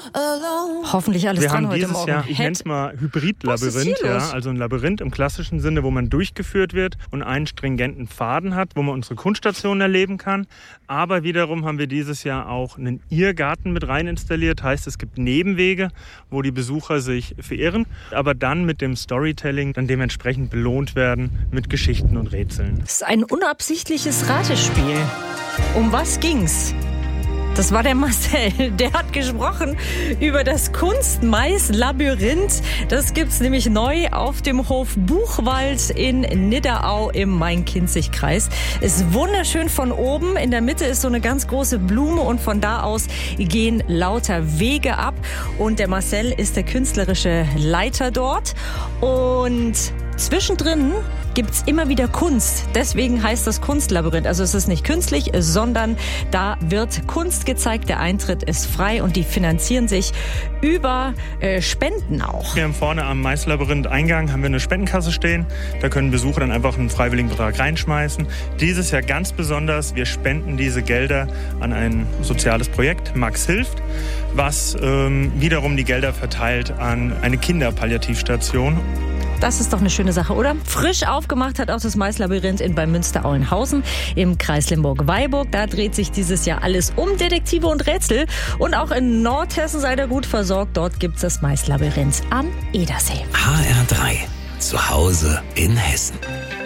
Hoffentlich alles Wir dran haben heute dieses Morgen. Jahr, ich nenne es mal Hybrid-Labyrinth, also ein Labyrinth im klassischen Sinne, wo man durchgeführt wird und einen stringenten Faden hat, wo man unsere Kunststationen erleben kann. Aber wiederum haben wir dieses Jahr auch einen Irrgarten mit rein installiert. Heißt, es gibt Nebenwege, wo die Besucher sich verirren, aber dann mit dem Storytelling dann dementsprechend belohnt werden mit Geschichten und Rätseln. Das ist ein unabsichtliches Ratespiel. Um was ging's? Das war der Marcel, der hat gesprochen über das Kunstmais-Labyrinth. Das gibt's nämlich neu auf dem Hof Buchwald in Nidderau im Main-Kinzig-Kreis. Ist wunderschön von oben. In der Mitte ist so eine ganz große Blume und von da aus gehen lauter Wege ab. Und der Marcel ist der künstlerische Leiter dort. Und zwischendrin gibt's immer wieder Kunst. Deswegen heißt das Kunstlabyrinth. Also es ist nicht künstlich, sondern da wird Kunst gezeigt. Der Eintritt ist frei und die finanzieren sich über Spenden auch. Wir haben vorne am Mais-Labyrinth-Eingang haben wir eine Spendenkasse stehen. Da können Besucher dann einfach einen freiwilligen Betrag reinschmeißen. Dieses Jahr ganz besonders, wir spenden diese Gelder an ein soziales Projekt, Max hilft, was wiederum die Gelder verteilt an eine Kinderpalliativstation. Das ist doch eine schöne Sache, oder? Frisch aufgemacht hat auch das Mais-Labyrinth in bei Münster-Auenhausen im Kreis Limburg-Weilburg. Da dreht sich dieses Jahr alles um Detektive und Rätsel. Und auch in Nordhessen seid ihr gut versorgt. Dort gibt's das Mais-Labyrinth am Edersee. HR3, zu Hause in Hessen.